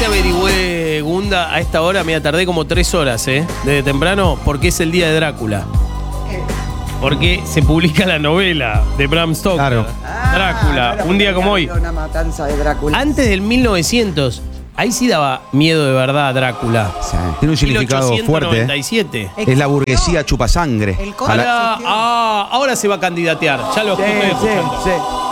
averigüé, Gunda, a esta hora, me tardé como 3 horas, desde temprano, porque es el día de Drácula. Porque se publica la novela de Bram Stoker. Claro. Drácula, Claro, un día como hoy. Una matanza de Drácula. Antes del 1900, ahí sí daba miedo de verdad a Drácula. Sí. Tiene un significado fuerte. 1897. Es la burguesía chupasangre. El cómic A la- Ahora se va a candidatear. Ya lo Sí, estoy sí, escuchando. sí.